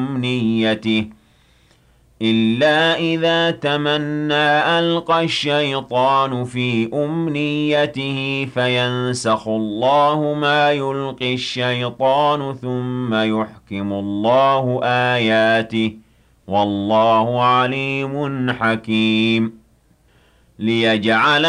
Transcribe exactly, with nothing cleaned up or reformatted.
أمنيته إلا إذا تمنى ألقى الشيطان في أمنيته فينسخ الله ما يلقي الشيطان ثم يحكم الله آياته والله عليم حكيم ليجعل